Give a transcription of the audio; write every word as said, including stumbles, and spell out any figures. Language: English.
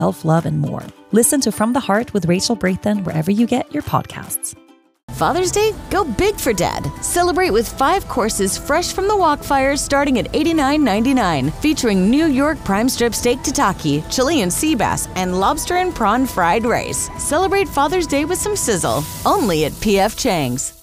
self-love, and more. Listen to From the Heart with Rachel Brathen wherever you get your podcasts. Father's Day? Go big for Dad. Celebrate with five courses fresh from the wok fire starting at eighty-nine ninety-nine, featuring New York prime strip steak tataki, Chilean sea bass, and lobster and prawn fried rice. Celebrate Father's Day with some sizzle, only at P F Chang's.